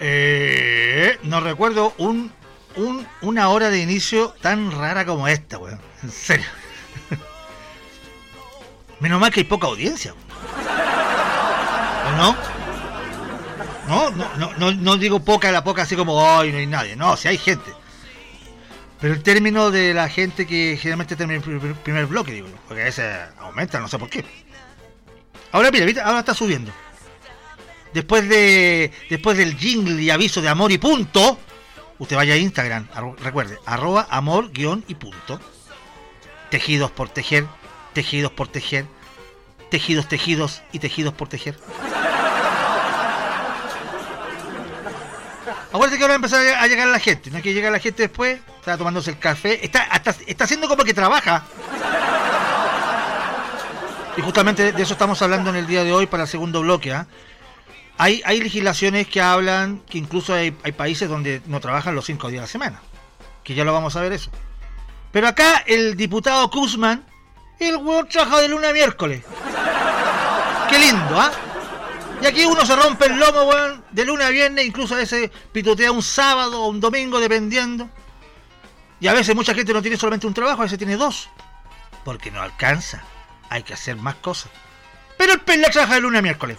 No recuerdo una hora de inicio tan rara como esta, weón. En serio. Menos mal que hay poca audiencia. ¿O no? No digo poca, la poca así como hoy no hay nadie. No, si hay gente. Pero en términos de la gente que generalmente termina el primer bloque, digo yo. Porque a veces aumenta, no sé por qué. Ahora mira, ¿viste? Ahora está subiendo. Después del jingle y aviso de amor y punto, usted vaya a Instagram, recuerde, @amor_y_punto. Tejidos por tejer, tejidos por tejer, tejidos y tejidos por tejer. Acuérdate que ahora va a empezar a llegar la gente, no es que llega la gente después, está tomándose el café, está haciendo como que trabaja. Y justamente de eso estamos hablando en el día de hoy para el segundo bloque, ¿eh? Hay legislaciones que hablan que incluso hay países donde no trabajan los 5 días a la semana, que ya lo vamos a ver eso. Pero acá el diputado Kuzman, el hueón trabaja de lunes a miércoles. Qué lindo, ¿ah? Y aquí uno se rompe el lomo, weón, de lunes a viernes, incluso a veces pitotea un sábado o un domingo, dependiendo. Y a veces mucha gente no tiene solamente un trabajo, a veces tiene 2. Porque no alcanza, hay que hacer más cosas. Pero el Perla trabaja de lunes a miércoles.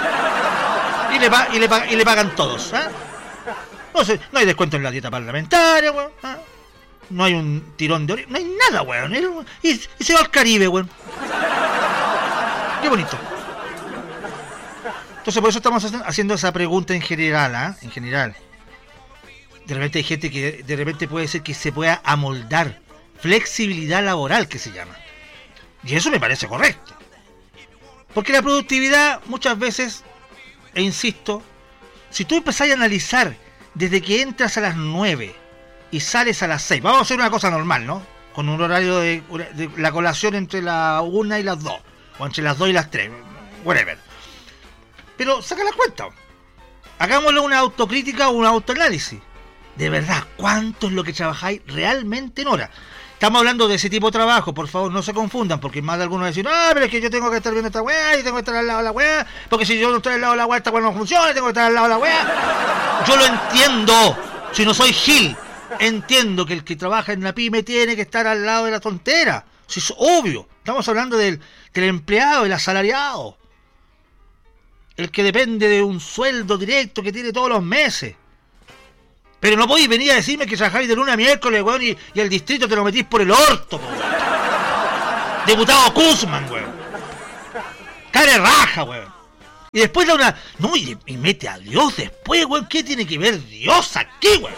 Y le pagan todos, ¿eh? No sé, no hay descuento en la dieta parlamentaria, weón, ¿eh? No hay un tirón de oreja, no hay nada, weón. Y se va al Caribe, weón. Qué bonito. Entonces por eso estamos haciendo esa pregunta en general, ¿ah? En general. De repente hay gente que de repente puede ser que se pueda amoldar. Flexibilidad laboral, que se llama. Y eso me parece correcto. Porque la productividad muchas veces, e insisto, si tú empezás a analizar desde que entras a las 9 y sales a las 6, vamos a hacer una cosa normal, ¿no? Con un horario de la colación entre las 1 y las 2, o entre las 2 y las 3, whatever. Pero saca la cuenta. Hagámosle una autocrítica o un autoanálisis. De verdad, ¿cuánto es lo que trabajáis realmente en hora? Estamos hablando de ese tipo de trabajo, por favor, no se confundan, porque más de algunos dicen, pero es que yo tengo que estar viendo esta weá, y tengo que estar al lado de la weá, porque si yo no estoy al lado de la weá, esta weá no funciona, tengo que estar al lado de la weá. Yo lo entiendo, si no soy Gil, entiendo que el que trabaja en la pyme tiene que estar al lado de la tontera, si es obvio. Estamos hablando del empleado, el asalariado, el que depende de un sueldo directo que tiene todos los meses. Pero no podéis venir a decirme que trabajáis de lunes a miércoles, weón, y el distrito te lo metís por el orto, weón. Diputado Kuzman, weón. Care raja, weón. Y después da una... No, y mete a Dios después, weón. ¿Qué tiene que ver Dios aquí, weón?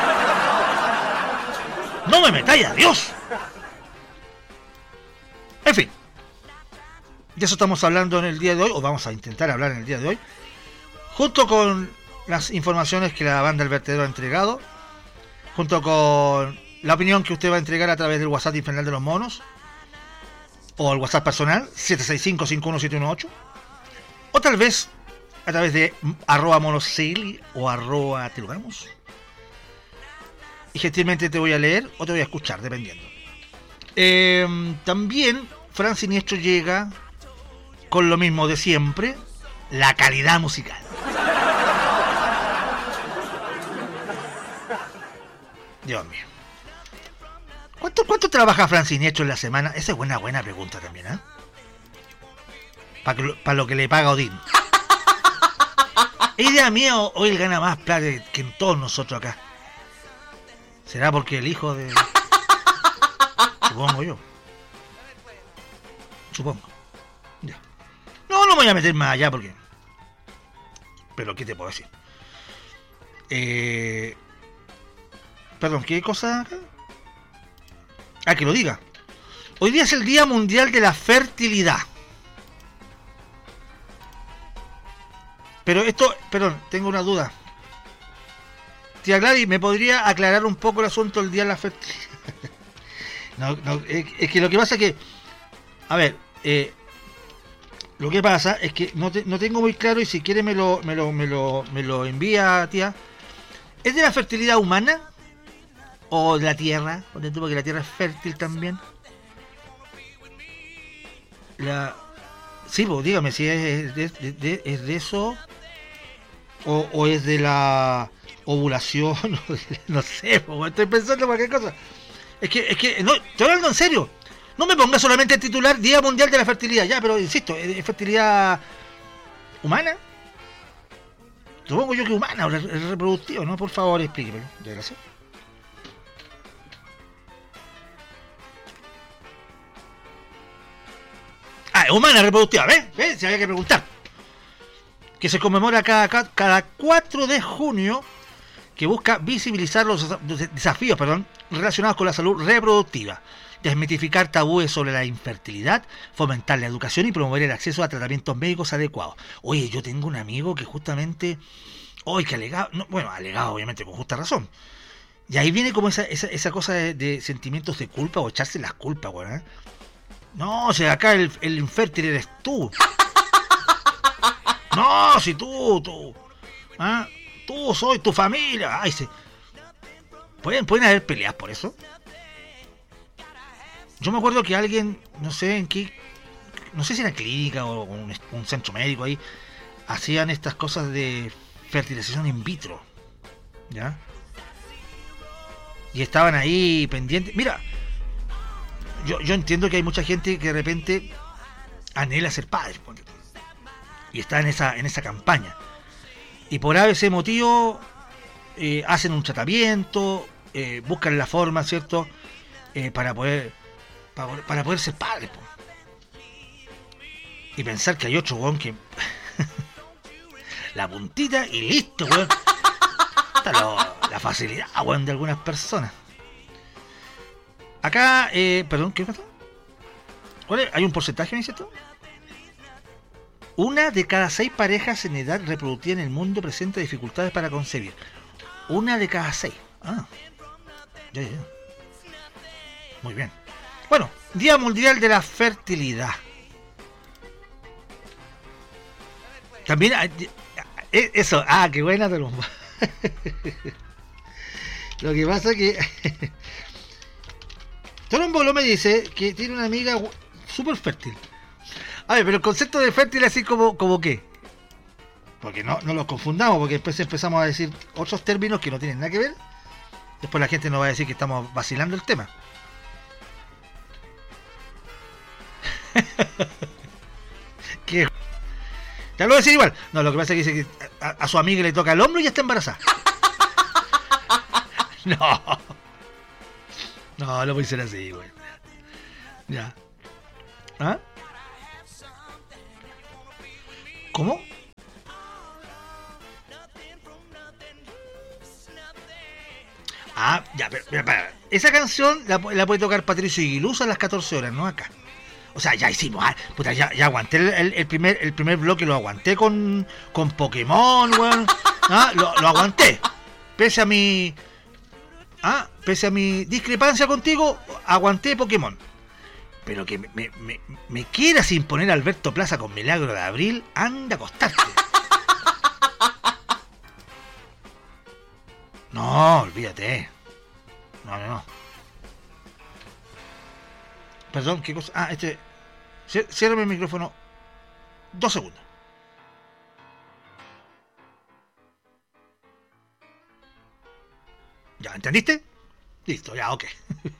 No me metáis a Dios. En fin. De eso estamos hablando en el día de hoy, o vamos a intentar hablar en el día de hoy. Junto con las informaciones que la banda El Vertedero ha entregado, junto con la opinión que usted va a entregar a través del WhatsApp infernal de los monos, o el WhatsApp personal 765-51718, o tal vez a través de @monosili o @telugamos, y gentilmente te voy a leer o te voy a escuchar, dependiendo. También Fran Siniestro llega con lo mismo de siempre, la calidad musical. Dios mío. ¿Cuánto trabaja Fran Siniestro en la semana? Esa es buena pregunta también, ¿eh? Para lo que le paga Odín. Idea mía, o él gana más plata que en todos nosotros acá. ¿Será porque el hijo de...? Supongo yo. Supongo. Ya. No me voy a meter más allá porque... Pero ¿qué te puedo decir? Perdón, ¿qué cosa? Que lo diga. Hoy día es el Día Mundial de la Fertilidad. Pero esto, perdón, tengo una duda. Tía Gladys, ¿me podría aclarar un poco el asunto del Día de la Fertilidad? No, es que lo que pasa es que... A ver, lo que pasa es que no tengo muy claro, y si quiere me lo envía, tía. ¿Es de la fertilidad humana? ¿O de la tierra? Porque la tierra es fértil también. Sí, pues dígame si es de eso. o es de la ovulación, no sé, estoy pensando en cualquier cosa. Es que, no, estoy hablando en serio. No me ponga solamente el titular Día Mundial de la Fertilidad, ya, pero insisto, ¿es fertilidad humana? Supongo yo que humana, o reproductiva, ¿no? Por favor, explíqueme, de gracia. Ah, es humana, reproductiva, ¿ves? Se había que preguntar. Que se conmemora cada 4 de junio, que busca visibilizar los desafíos relacionados con la salud reproductiva, desmitificar tabúes sobre la infertilidad, fomentar la educación y promover el acceso a tratamientos médicos adecuados. Oye, yo tengo un amigo que justamente, que alegado, no, bueno, alegado obviamente con justa razón, y ahí viene como esa cosa de sentimientos de culpa o echarse las culpas, güey, ¿eh? No, si acá el infértil eres tú. No, si tú. ¿Ah? Tú soy tu familia. Ay, ¿Pueden haber peleas por eso? Yo me acuerdo que alguien, no sé en qué, no sé si era clínica o un centro médico ahí, hacían estas cosas de fertilización in vitro, ¿ya? Y estaban ahí pendientes. Mira, yo entiendo que hay mucha gente que de repente anhela ser padre y está en esa campaña. Y por ese motivo hacen un tratamiento, buscan la forma, ¿cierto? Para poder ser padre. Y pensar que hay otro weón que la puntita y listo, weón. Está la facilidad, weón, de algunas personas. Acá, perdón, ¿qué pasó? ¿Hay un porcentaje, me dice esto? 1 de cada 6 parejas en edad reproductiva en el mundo presenta dificultades para concebir. 1 de cada 6. Ah. Ya. Muy bien. Bueno, Día Mundial de la Fertilidad. También eso. Ah, qué buena Tolombo. Lo que pasa es que Tolombo me dice que tiene una amiga súper fértil. A ver, pero el concepto de fértil así como qué. Porque no los confundamos, porque después empezamos a decir otros términos que no tienen nada que ver. Después la gente nos va a decir que estamos vacilando el tema. ¿Qué? Te lo voy a decir igual. No, lo que pasa es que dice que a su amiga le toca el hombro y ya está embarazada. No puede ser así, güey. Ya. ¿Ah? ¿Cómo? Ah, ya, pero esa canción la puede tocar Patricio Aguiluz a las 14 horas, no acá. O sea, ya hicimos, puta, ya aguanté el primer bloque, lo aguanté con Pokémon, weón. Lo aguanté. Pese a mi discrepancia contigo, aguanté Pokémon. Pero que me quieras imponer Alberto Plaza con Milagro de Abril, anda a acostarte. No, olvídate. No. Perdón, ¿qué cosa? Ciérrame el micrófono 2 segundos. ¿Ya entendiste? Listo, ya, ok.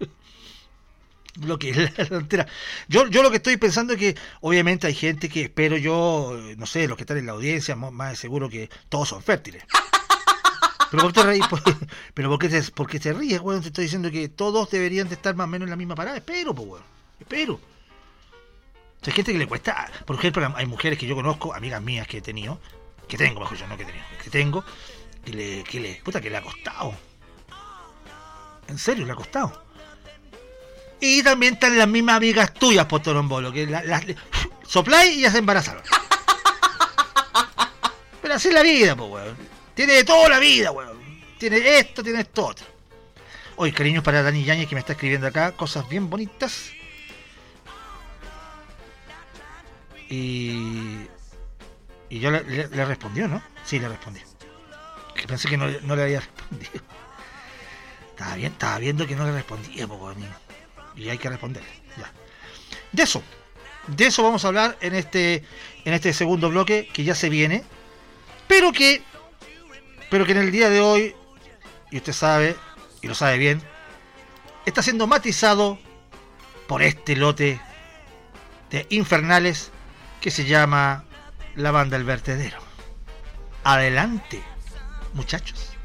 Lo que es la frontera. Yo lo que estoy pensando es que obviamente hay gente que espero yo, no sé, los que están en la audiencia, más de seguro que todos son fértiles. Pero ¿por qué te reís? Pero ¿por qué te ríes, weón? Te estoy diciendo que todos deberían de estar más o menos en la misma parada. Espero, pues, weón. Espero. Hay gente que le cuesta. Por ejemplo, hay mujeres que yo conozco, amigas mías que he tenido, que tengo, mejor yo, no que he tenido, que tengo, que le ha costado. En serio, le ha costado. Y también están las mismas amigas tuyas, Potorombolo, que sopláis y ya se embarazaron. Pero así es la vida, pues, weón. Tiene de todo la vida, weón. Tiene esto otro. Hoy, cariños para Dani Yáñez, que me está escribiendo acá cosas bien bonitas. Y yo le respondió, ¿no? Sí, le respondí. Que pensé que no le había respondido. Estaba viendo que no le respondía, pues, weón. Y hay que responder. Ya. De eso vamos a hablar en este segundo bloque que ya se viene, pero que pero que en el día de hoy, y usted sabe, y lo sabe bien, está siendo matizado por este lote de infernales que se llama la banda El Vertedero. Adelante, muchachos.